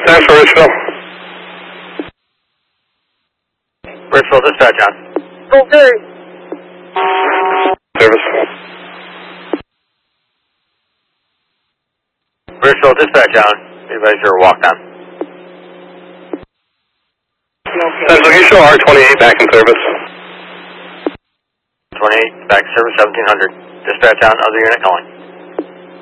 Thanks for Richville. Richville dispatch on. Okay. Service. Richville dispatch on. Advise your walk down. Central, can you show R28 back in service? 28 back service 1700. Dispatch on. Other unit calling.